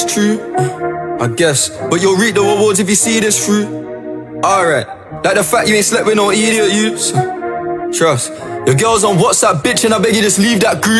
It's true, I guess. But you'll reap the rewards if you see this through. Alright, like the fact you ain't slept with no idiot, you. So, trust. Your girl's on WhatsApp, bitch, and I beg you just leave that group.